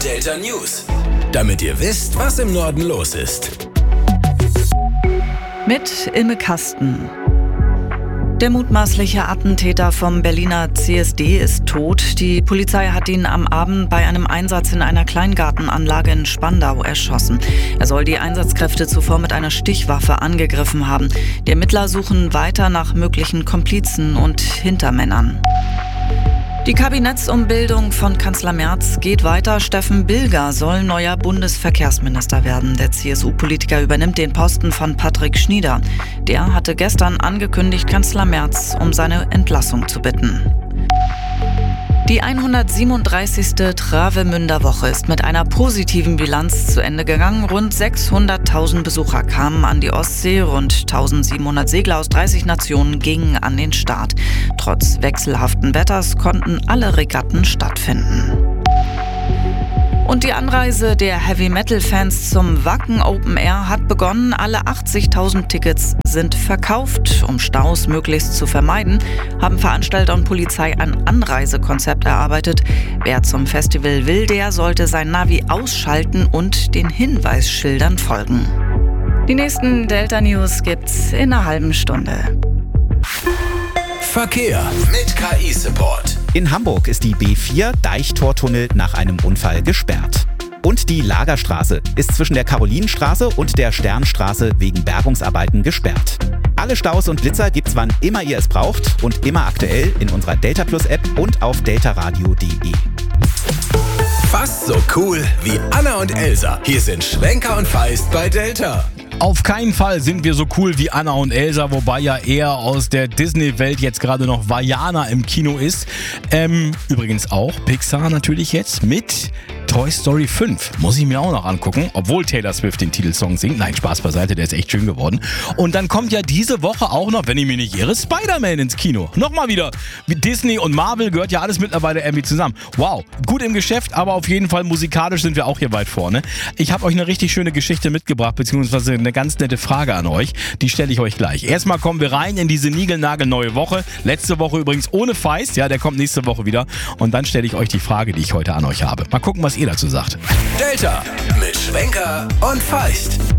Delta News. Damit ihr wisst, was im Norden los ist. Mit Ilme Kasten. Der mutmaßliche Attentäter vom Berliner CSD ist tot. Die Polizei hat ihn am Abend bei einem Einsatz in einer Kleingartenanlage in Spandau erschossen. Er soll die Einsatzkräfte zuvor mit einer Stichwaffe angegriffen haben. Die Ermittler suchen weiter nach möglichen Komplizen und Hintermännern. Die Kabinettsumbildung von Kanzler Merz geht weiter. Steffen Bilger soll neuer Bundesverkehrsminister werden. Der CSU-Politiker übernimmt den Posten von Patrick Schnieder. Der hatte gestern angekündigt, Kanzler Merz um seine Entlassung zu bitten. Die 137. Travemünder Woche ist mit einer positiven Bilanz zu Ende gegangen. Rund 600.000 Besucher kamen an die Ostsee, rund 1.700 Segler aus 30 Nationen gingen an den Start. Trotz wechselhaften Wetters konnten alle Regatten stattfinden. Und die Anreise der Heavy-Metal-Fans zum Wacken Open Air hat begonnen. Alle 80.000 Tickets sind verkauft. Um Staus möglichst zu vermeiden, haben Veranstalter und Polizei ein Anreisekonzept erarbeitet. Wer zum Festival will, der sollte sein Navi ausschalten und den Hinweisschildern folgen. Die nächsten Delta News gibt's in einer halben Stunde. Verkehr mit KI-Support. In Hamburg ist die B4 Deichtortunnel nach einem Unfall gesperrt. Und die Lagerstraße ist zwischen der Karolinenstraße und der Sternstraße wegen Bergungsarbeiten gesperrt. Alle Staus und Blitzer gibt's, wann immer ihr es braucht und immer aktuell in unserer Delta Plus App und auf deltaradio.de. Fast so cool wie Anna und Elsa. Hier sind Schwenker und Feist bei Delta. Auf keinen Fall sind wir so cool wie Anna und Elsa, wobei ja eher aus der Disney-Welt jetzt gerade noch Vaiana im Kino ist. Übrigens auch Pixar natürlich jetzt mit Toy Story 5. Muss ich mir auch noch angucken, obwohl Taylor Swift den Titelsong singt. Nein, Spaß beiseite, der ist echt schön geworden. Und dann kommt ja diese Woche auch noch, wenn ich mich nicht irre, Spider-Man ins Kino. Nochmal wieder. Disney und Marvel gehört ja alles mittlerweile irgendwie zusammen. Wow, gut im Geschäft, aber auf jeden Fall musikalisch sind wir auch hier weit vorne. Ich habe euch eine richtig schöne Geschichte mitgebracht, beziehungsweise eine ganz nette Frage an euch. Die stelle ich euch gleich. Erstmal kommen wir rein in diese niegelnagelneue Woche. Letzte Woche übrigens ohne Feist. Ja, der kommt nächste Woche wieder. Und dann stelle ich euch die Frage, die ich heute an euch habe. Mal gucken, was ihr dazu sagt. Delta mit Schwenker und Feist.